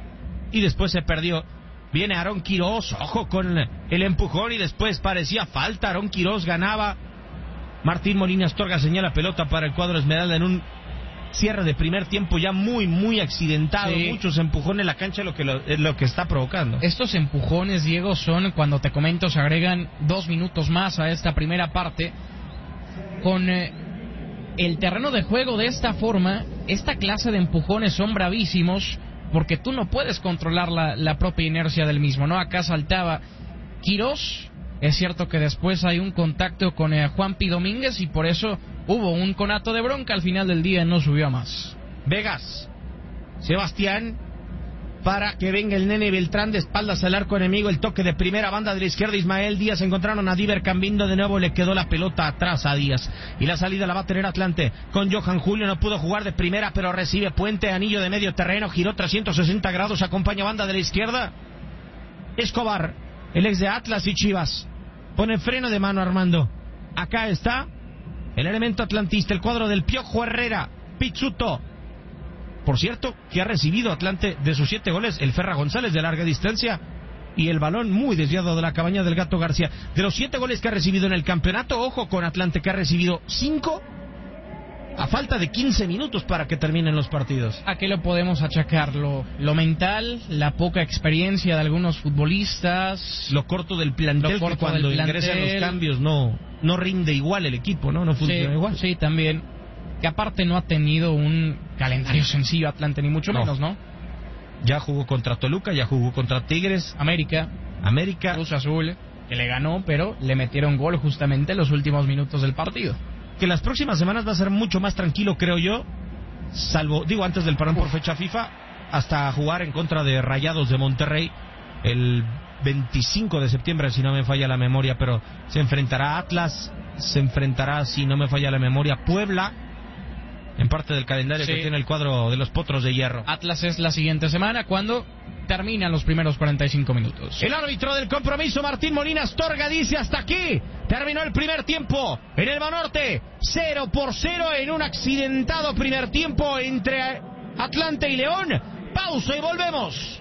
y después se perdió. Viene Aarón Quirós, ojo con el empujón, y después parecía falta, Aarón Quirós ganaba. Martín Molina Astorga señala pelota para el cuadro Esmeralda en un cierre de primer tiempo ya muy accidentado, sí. Muchos empujones en la cancha, lo que está provocando. Estos empujones, Diego, son, cuando te comento, se agregan 2 minutos más a esta primera parte. Con el terreno de juego de esta forma, esta clase de empujones son bravísimos, porque tú no puedes controlar la propia inercia del mismo, ¿no? Acá saltaba Quirós, es cierto que después hay un contacto con Juanpi Domínguez y por eso hubo un conato de bronca, al final del día no subió a más. Vegas, Sebastián, para que venga el Nene Beltrán de espaldas al arco enemigo, el toque de primera banda de la izquierda, Ismael Díaz, encontraron a Diver Cambindo, de nuevo le quedó la pelota atrás a Díaz, y la salida la va a tener Atlante, con Johan Julio, no pudo jugar de primera, pero recibe Puente, anillo de medio terreno, giró 360 grados, acompaña banda de la izquierda, Escobar, el ex de Atlas y Chivas, pone freno de mano Armando, acá está el elemento atlantista, el cuadro del Piojo Herrera, Pizzuto. Por cierto, que ha recibido Atlante de sus 7 goles el Ferra González de larga distancia y el balón muy desviado de la cabaña del Gato García. De los 7 goles que ha recibido en el campeonato, ojo con Atlante, que ha recibido 5 a falta de 15 minutos para que terminen los partidos. ¿A qué lo podemos achacar? Lo mental, la poca experiencia de algunos futbolistas, lo corto del plantel, que cuando ingresan los cambios no rinde igual el equipo, no funciona igual. Sí, también. Que aparte no ha tenido un calendario sencillo Atlante, ni mucho menos, ¿no? Ya jugó contra Toluca, ya jugó contra Tigres, América, Cruz Azul, que le ganó, pero le metieron gol justamente en los últimos minutos del partido. Que las próximas semanas va a ser mucho más tranquilo, creo yo, salvo, antes del parón por fecha FIFA, hasta jugar en contra de Rayados de Monterrey el 25 de septiembre, si no me falla la memoria, pero se enfrentará a Atlas, se enfrentará, si no me falla la memoria, Puebla, en parte del calendario que tiene el cuadro de los Potros de Hierro. Atlas es la siguiente semana, cuando terminan los primeros 45 minutos. El árbitro del compromiso, Martín Molina Astorga, dice: hasta aquí terminó el primer tiempo en el Banorte, 0-0 en un accidentado primer tiempo entre Atlante y León. Pausa y volvemos.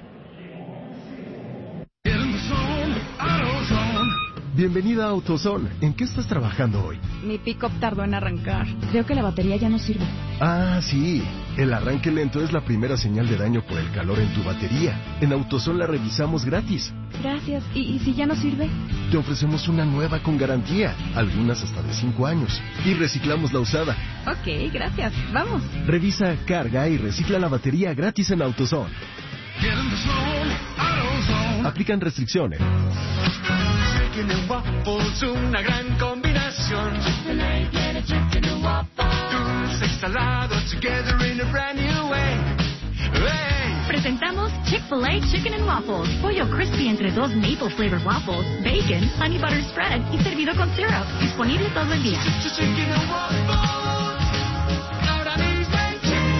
Bienvenida a AutoZone. ¿En qué estás trabajando hoy? Mi pick-up tardó en arrancar. Creo que la batería ya no sirve. Ah, sí. El arranque lento es la primera señal de daño por el calor en tu batería. En AutoZone la revisamos gratis. Gracias. ¿Y si ya no sirve? Te ofrecemos una nueva con garantía, algunas hasta de 5 años. Y reciclamos la usada. Ok, gracias. Vamos. Revisa, carga y recicla la batería gratis en AutoZone. Aplican restricciones. Chicken and waffles, una gran combinación. Chick-fil-A tiene chicken and waffles. Dulce y salado together in a brand new way. Hey. Presentamos Chick-fil-A Chicken and Waffles. Pollo crispy entre dos maple flavored waffles, bacon, honey butter spread y servido con syrup. Disponible todo el día. Chicken and waffles. Ahora mismo en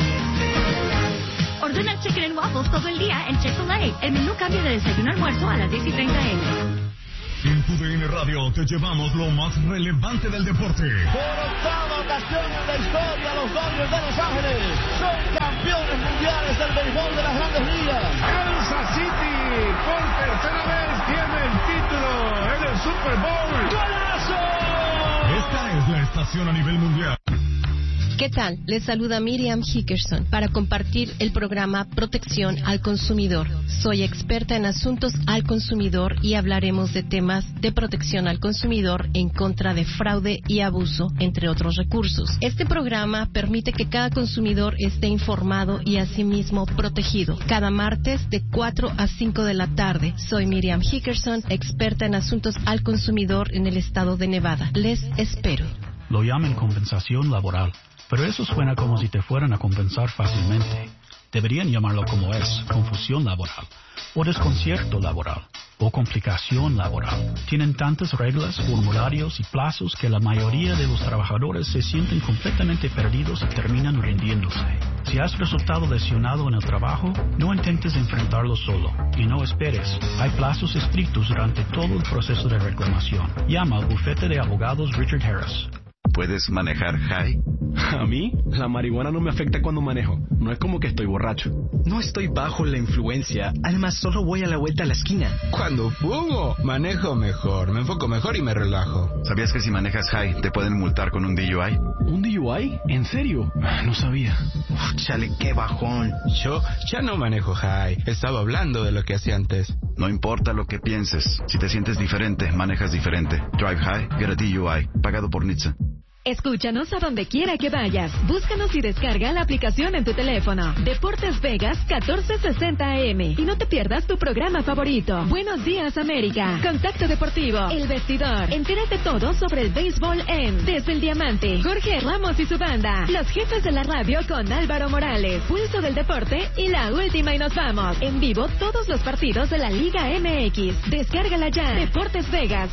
Chick-fil-A. Ordena Chicken and Waffles todo el día en Chick-fil-A. El menú cambia de desayuno a almuerzo a las 10:30 a.m. En tu DN Radio te llevamos lo más relevante del deporte. Por octava ocasión en la historia, los Dodgers de Los Ángeles son campeones mundiales del béisbol de las Grandes Ligas. Kansas City por tercera vez tiene el título en el Super Bowl. ¡Golazo! Esta es la estación a nivel mundial. ¿Qué tal? Les saluda Miriam Hickerson para compartir el programa Protección al Consumidor. Soy experta en asuntos al consumidor y hablaremos de temas de protección al consumidor en contra de fraude y abuso, entre otros recursos. Este programa permite que cada consumidor esté informado y asimismo protegido. Cada martes de 4 a 5 de la tarde. Soy Miriam Hickerson, experta en asuntos al consumidor en el estado de Nevada. Les espero. Lo llaman compensación laboral. Pero eso suena como si te fueran a compensar fácilmente. Deberían llamarlo como es, confusión laboral, o desconcierto laboral, o complicación laboral. Tienen tantas reglas, formularios y plazos que la mayoría de los trabajadores se sienten completamente perdidos y terminan rindiéndose. Si has resultado lesionado en el trabajo, no intentes enfrentarlo solo, y no esperes. Hay plazos estrictos durante todo el proceso de reclamación. Llama al bufete de abogados Richard Harris. ¿Puedes manejar high? A mí, la marihuana no me afecta cuando manejo. No es como que estoy borracho. No estoy bajo la influencia. Además, solo voy a la vuelta a la esquina. Cuando fumo, manejo mejor. Me enfoco mejor y me relajo. ¿Sabías que si manejas high te pueden multar con un DUI? ¿Un DUI? ¿En serio? No sabía. Chale, qué bajón. Yo ya no manejo high. Estaba hablando de lo que hacía antes. No importa lo que pienses. Si te sientes diferente, manejas diferente. Drive high, get a DUI. Pagado por NHTSA. Escúchanos a donde quiera que vayas. Búscanos y descarga la aplicación en tu teléfono. Deportes Vegas 1460 AM. Y no te pierdas tu programa favorito. Buenos días, América. Contacto Deportivo. El Vestidor. Entérate todo sobre el béisbol en Desde el Diamante. Jorge Ramos y su banda. Los jefes de la radio con Álvaro Morales. Pulso del Deporte y la última y nos vamos. En vivo todos los partidos de la Liga MX. Descárgala ya. Deportes Vegas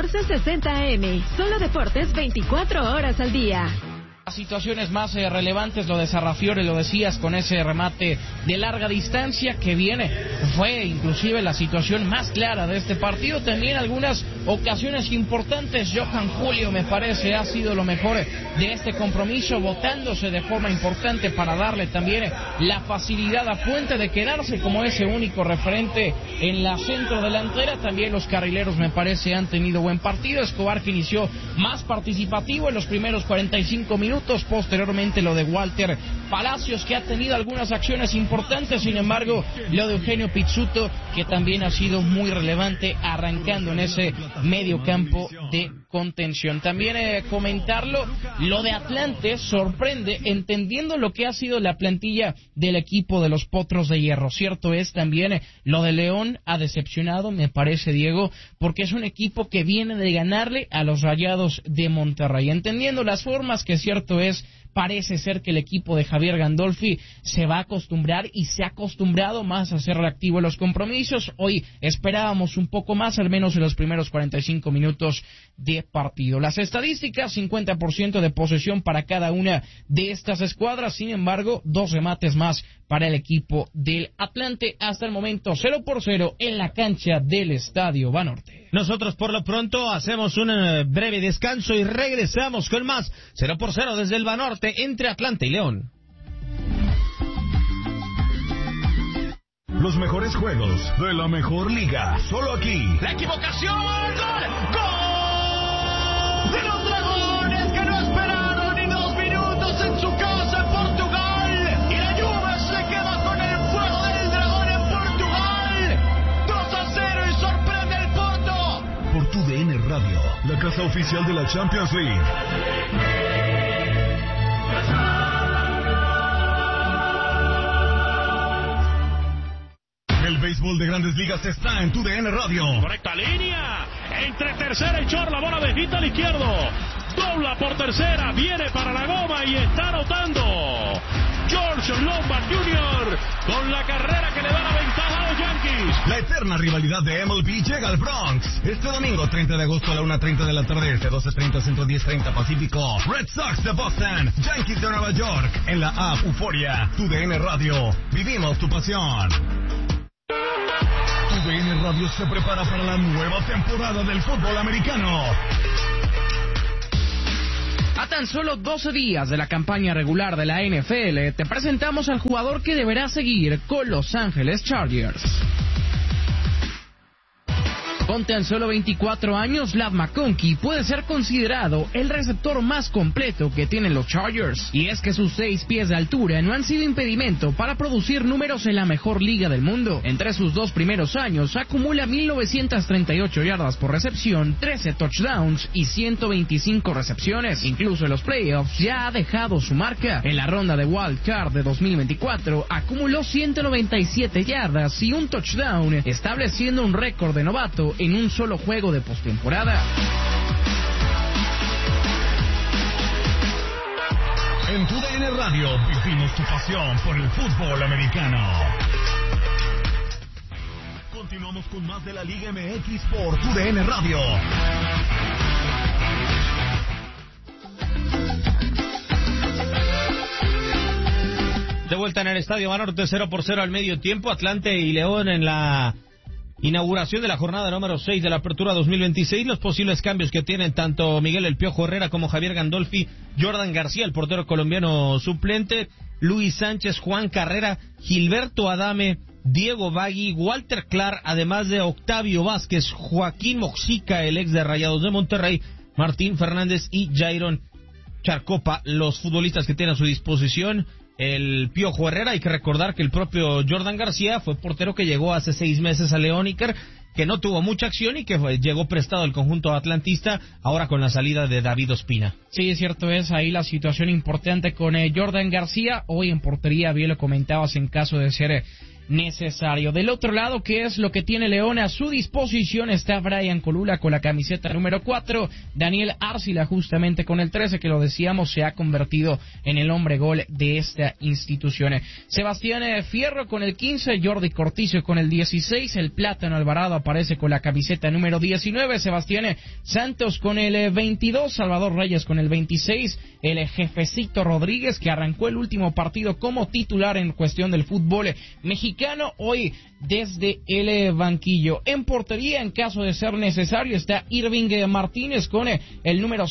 1460 AM. Solo deportes 24 horas al día. Las situaciones más relevantes, lo de Sarrafiore, lo decías, con ese remate de larga distancia que viene, fue inclusive la situación más clara de este partido. También algunas ocasiones importantes. Johan Julio, me parece, ha sido lo mejor de este compromiso, botándose de forma importante para darle también la facilidad a Puente de quedarse como ese único referente en la centro delantera. También los carrileros, me parece, han tenido buen partido. Escobar, que inició más participativo en los primeros 45 minutos. Posteriormente lo de Walter Palacios, que ha tenido algunas acciones importantes. Sin embargo, lo de Eugenio Pizzuto, que también ha sido muy relevante arrancando en ese medio campo de contención. También comentarlo, lo de Atlante sorprende, entendiendo lo que ha sido la plantilla del equipo de los Potros de Hierro. Cierto es también, lo de León ha decepcionado, me parece, Diego, porque es un equipo que viene de ganarle a los Rayados de Monterrey. Entendiendo las formas, que cierto es, parece ser que el equipo de Javier Gandolfi se va a acostumbrar y se ha acostumbrado más a ser reactivo en los compromisos. Hoy esperábamos un poco más, al menos en los primeros 45 minutos de partido. Las estadísticas, 50% de posesión para cada una de estas escuadras. Sin embargo, 2 remates más para el equipo del Atlante. Hasta el momento 0-0 en la cancha del Estadio Banorte. Nosotros por lo pronto hacemos un breve descanso y regresamos con más 0-0 desde el Banorte entre Atlante y León. Los mejores juegos de la mejor liga, solo aquí. La equivocación, gol, gol de los Dragones, que no esperaron ni 2 minutos en su casa en Portugal, y la Juve se queda con el fuego del Dragón en Portugal. 2-0 y sorprende el Porto. Por tu DN Radio, la casa oficial de la Champions League. El béisbol de Grandes Ligas está en TUDN Radio. Correcta línea. Entre tercera y short, la bola bajita al izquierdo. Dobla por tercera, viene para la goma y está anotando George Lombard Jr. con la carrera que le da la ventaja a los Yankees. La eterna rivalidad de MLB llega al Bronx. Este domingo, 30 de agosto a la 1:30 de la tarde, 12:30 Centro, 10:30 Pacífico. Red Sox de Boston, Yankees de Nueva York. En la app Euforia, TUDN Radio. Vivimos tu pasión. TUDN Radio se prepara para la nueva temporada del fútbol americano. A tan solo 12 días de la campaña regular de la NFL, te presentamos al jugador que deberá seguir con Los Ángeles Chargers. Con tan solo 24 años, Ladd McConkey puede ser considerado el receptor más completo que tienen los Chargers. Y es que sus 6 pies de altura no han sido impedimento para producir números en la mejor liga del mundo. Entre sus 2 primeros años, acumula 1,938 yardas por recepción, 13 touchdowns y 125 recepciones. Incluso en los playoffs ya ha dejado su marca. En la ronda de Wild Card de 2024, acumuló 197 yardas y un touchdown, estableciendo un récord de novato en un solo juego de postemporada. En TUDN Radio vivimos tu pasión por el fútbol americano. Continuamos con más de la Liga MX por TUDN Radio. De vuelta en el Estadio Banorte, 0-0 al medio tiempo. Atlante y León en la inauguración de la jornada número 6 de la Apertura 2026, los posibles cambios que tienen tanto Miguel El Piojo Herrera como Javier Gandolfi, Jordan García, el portero colombiano suplente, Luis Sánchez, Juan Carrera, Gilberto Adame, Diego Bagui, Walter Clark, además de Octavio Vázquez, Joaquín Moxica, el ex de Rayados de Monterrey, Martín Fernández y Jairon Charcopa, los futbolistas que tienen a su disposición el Piojo Herrera. Hay que recordar que el propio Jordan García fue portero que llegó hace 6 meses a León Iker, que no tuvo mucha acción y que llegó prestado al conjunto atlantista, ahora con la salida de David Ospina. Sí, es cierto, es ahí la situación importante con Jordan García. Hoy en portería, bien lo comentabas, en caso de ser necesario. Del otro lado, ¿qué es lo que tiene León a su disposición? Está Brian Colula con la camiseta número 4, Daniel Arcila justamente con el 13, que lo decíamos, se ha convertido en el hombre gol de esta institución. Sebastián Fierro con el 15, Jordi Cortizo con el 16, el Plátano Alvarado aparece con la camiseta número 19, Sebastián Santos con el 22, Salvador Reyes con el 26, el Jefecito Rodríguez, que arrancó el último partido como titular en cuestión del fútbol mexicano, hoy desde el banquillo. En portería, en caso de ser necesario, está Irving Martínez con el número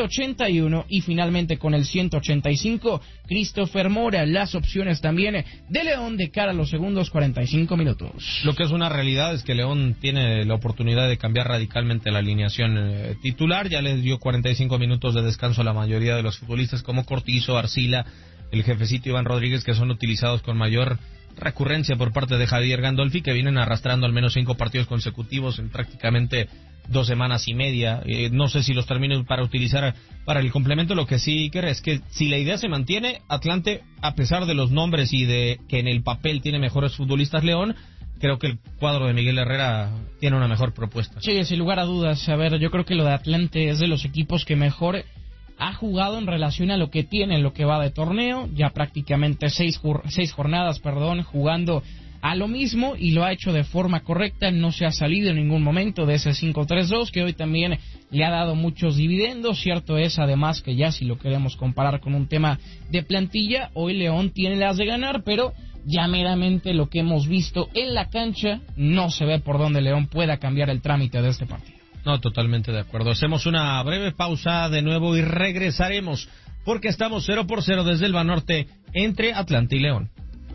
181 y finalmente con el 185, Christopher Mora. Las opciones también de León de cara a los segundos 45 minutos. Lo que es una realidad es que León tiene la oportunidad de cambiar radicalmente la alineación titular. Ya les dio 45 minutos de descanso a la mayoría de los futbolistas como Cortizo, Arcila, el Jefecito Iván Rodríguez, que son utilizados con mayor recurrencia por parte de Javier Gandolfi, que vienen arrastrando al menos 5 partidos consecutivos en prácticamente 2 semanas y media. No sé si los terminen para utilizar para el complemento. Lo que sí creo es que si la idea se mantiene, Atlante, a pesar de los nombres y de que en el papel tiene mejores futbolistas León, creo que el cuadro de Miguel Herrera tiene una mejor propuesta. Sí, sin lugar a dudas. A ver, yo creo que lo de Atlante es de los equipos que mejor ha jugado en relación a lo que tiene en lo que va de torneo, ya prácticamente 6 jornadas, jugando a lo mismo, y lo ha hecho de forma correcta, no se ha salido en ningún momento de ese 5-3-2, que hoy también le ha dado muchos dividendos. Cierto es además que ya si lo queremos comparar con un tema de plantilla, hoy León tiene las de ganar, pero ya meramente lo que hemos visto en la cancha, no se ve por dónde León pueda cambiar el trámite de este partido. No, totalmente de acuerdo. Hacemos una breve pausa de nuevo y regresaremos, porque estamos 0-0 desde el Banorte entre Atlante y León.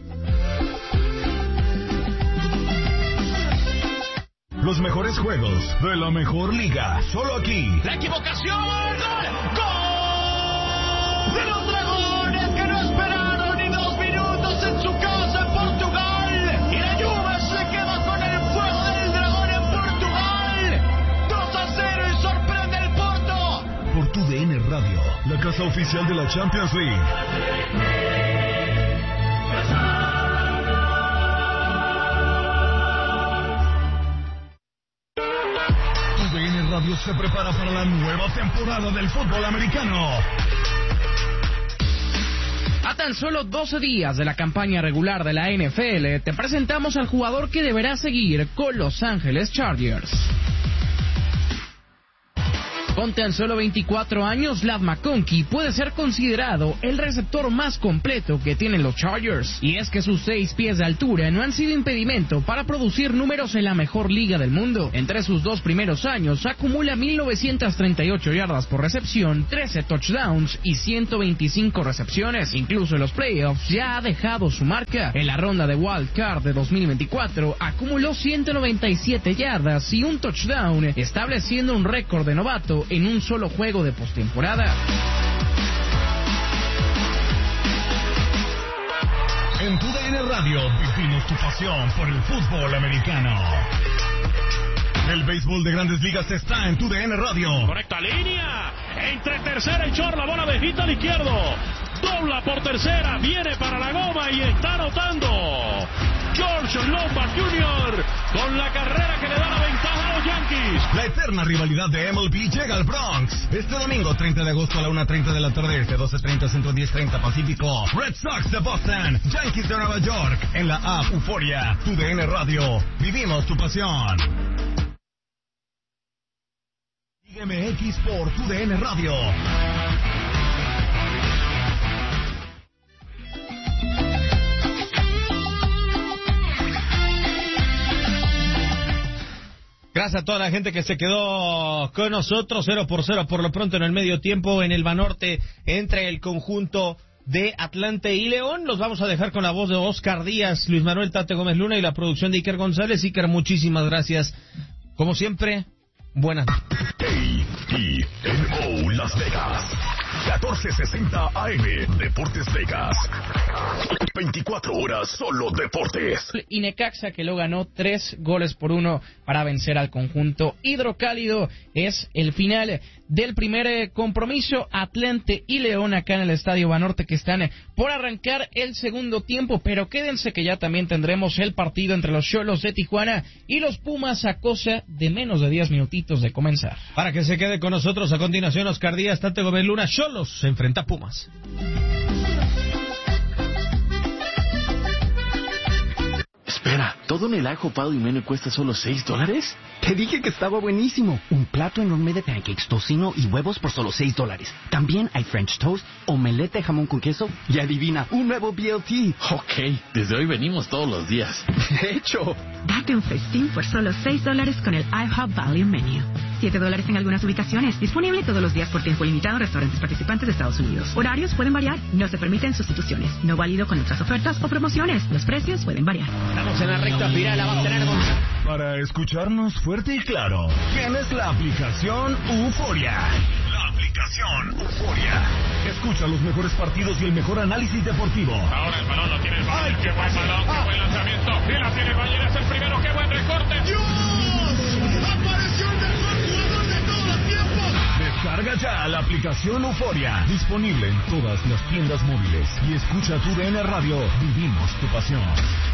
Los mejores juegos de la mejor liga, solo aquí. La equivocación, gol de los Dragones, que no esperaron ni 2 minutos en su casa en Portugal, y la Juve se queda con el fuego del dragón en Portugal. 2-0 y sorprende el Porto. Por TUDN Radio, la casa oficial de la Champions League. se prepara para la nueva temporada del fútbol americano. A tan solo 12 días de la campaña regular de la NFL, te presentamos al jugador que deberá seguir con Los Ángeles Chargers. Con tan solo 24 años, Ladd McConkey puede ser considerado el receptor más completo que tienen los Chargers. Y es que sus 6 pies de altura no han sido impedimento para producir números en la mejor liga del mundo. Entre sus 2 primeros años, acumula 1,938 yardas por recepción, 13 touchdowns y 125 recepciones. Incluso en los playoffs ya ha dejado su marca. En la ronda de Wild Card de 2024, acumuló 197 yardas y un touchdown, estableciendo un récord de novato en un solo juego de postemporada. En TUDN Radio vivimos tu pasión por el fútbol americano. El béisbol de Grandes Ligas está en TUDN Radio. Correcta línea. Entre tercera y short, la bola de hit al izquierdo. Dobla por tercera, viene para la goma y está anotando George Lombard Jr. con la carrera que le da la ventaja a los Yankees. La eterna rivalidad de MLB llega al Bronx. Este domingo 30 de agosto a la 1:30 de la tarde, 12:30 Centro, 10:30 Pacífico. Red Sox de Boston, Yankees de Nueva York. En la app Euforia, TUDN Radio. Vivimos tu pasión. MX por TUDN Radio. Gracias a toda la gente que se quedó con nosotros. 0-0 por lo pronto en el medio tiempo en el Banorte entre el conjunto de Atlante y León. Los vamos a dejar con la voz de Oscar Díaz, Luis Manuel Tate Gómez Luna y la producción de Iker González. Iker, muchísimas gracias. Como siempre, buenas noches. KTNO Las Vegas, 1460 AM, Deportes Vegas. 24 horas solo deportes. Y Necaxa, que lo ganó 3-1 para vencer al conjunto hidrocálido. Es el final del primer compromiso. Atlante y León acá en el Estadio Banorte, que están por arrancar el segundo tiempo, pero quédense que ya también tendremos el partido entre los Xolos de Tijuana y los Pumas a cosa de menos de 10 minutitos de comenzar. Para que se quede con nosotros a continuación, Oscar Díaz, Tate Gómez Luna. Xolos se enfrenta a Pumas. Espera, ¿todo en el ajo Pado y Mene cuesta solo $6? Te dije que estaba buenísimo. Un plato enorme de pancakes, tocino y huevos por solo $6. También hay French toast, omelette de jamón con queso y adivina, un nuevo BLT. Ok, desde hoy venimos todos los días. De hecho. Date un festín por solo $6 con el IHOP Value Menu. $7 en algunas ubicaciones. Disponible todos los días por tiempo limitado en restaurantes participantes de Estados Unidos. Horarios pueden variar. No se permiten sustituciones. No válido con otras ofertas o promociones. Los precios pueden variar. Estamos en la recta final. La va a tener Para escucharnos fuerte y claro, tienes la aplicación Euforia. La aplicación Euforia. Escucha los mejores partidos y el mejor análisis deportivo. Ahora el balón lo tiene el Bayern. Qué buen balón, qué buen lanzamiento. Y la tiene el Bayern, es el primero. Qué buen recorte. ¡Dios! ¡Apareció el mejor jugador de todos los tiempos! Descarga ya la aplicación Euforia. Disponible en todas las tiendas móviles. Y escucha TUDN Radio. Vivimos tu pasión.